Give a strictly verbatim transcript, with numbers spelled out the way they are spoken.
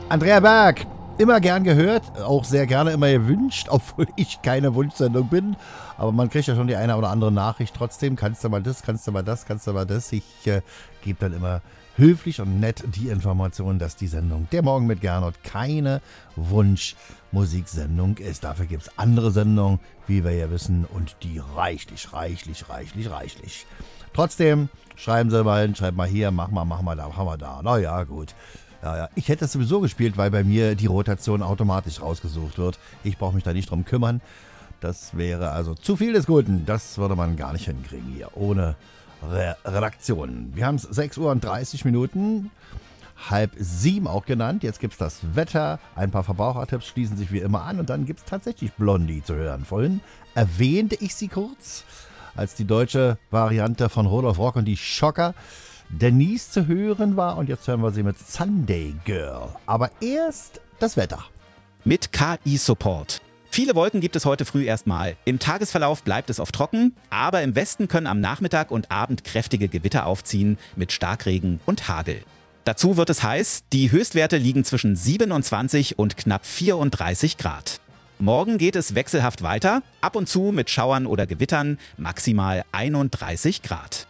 Andrea Berg, immer gern gehört, auch sehr gerne immer gewünscht, obwohl ich keine Wunschsendung bin. Aber man kriegt ja schon die eine oder andere Nachricht trotzdem. Kannst du mal das, kannst du mal das, kannst du mal das. Ich äh, gebe dann immer höflich und nett die Information, dass die Sendung Der Morgen mit Gernot keine Wunschmusiksendung ist. Dafür gibt es andere Sendungen, wie wir ja wissen, und die reichlich, reichlich, reichlich, reichlich. Trotzdem, schreiben Sie mal hin, schreiben mal hier, mach mal, mach mal da, mach mal da. Na ja, gut. Ja, ja. Ich hätte es sowieso gespielt, weil bei mir die Rotation automatisch rausgesucht wird. Ich brauche mich da nicht drum kümmern. Das wäre also zu viel des Guten. Das würde man gar nicht hinkriegen hier, ohne Re- Redaktion. Wir haben es sechs Uhr und dreißig Minuten, halb sieben auch genannt. Jetzt gibt es das Wetter, ein paar Verbrauchertipps schließen sich wie immer an und dann gibt es tatsächlich Blondie zu hören. Vorhin erwähnte ich sie kurz als die deutsche Variante von Rudolf Rock und die Schocker. Denise zu hören war und jetzt hören wir sie mit Sunday Girl. Aber erst das Wetter. Mit K I-Support. Viele Wolken gibt es heute früh erstmal. Im Tagesverlauf bleibt es oft trocken, aber im Westen können am Nachmittag und Abend kräftige Gewitter aufziehen mit Starkregen und Hagel. Dazu wird es heiß, die Höchstwerte liegen zwischen siebenundzwanzig und knapp vierunddreißig Grad. Morgen geht es wechselhaft weiter, ab und zu mit Schauern oder Gewittern, maximal einunddreißig Grad.